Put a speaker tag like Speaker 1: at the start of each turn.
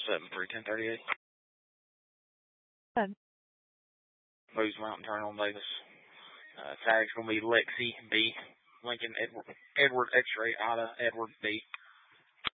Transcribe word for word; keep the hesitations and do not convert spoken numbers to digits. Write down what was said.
Speaker 1: seven three ten thirty-eight.
Speaker 2: Good.
Speaker 1: Booze Mountain, turn on Davis. Uh, tag's going to be Lexi B. Lincoln Edward, Edward X-ray, Ida Edward B.